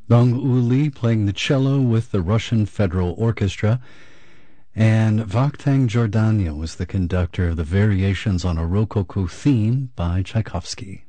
Dong Uli playing the cello with the Russian Federal Orchestra, and Vakhtang Giordano was the conductor of the Variations on a Rococo Theme by Tchaikovsky.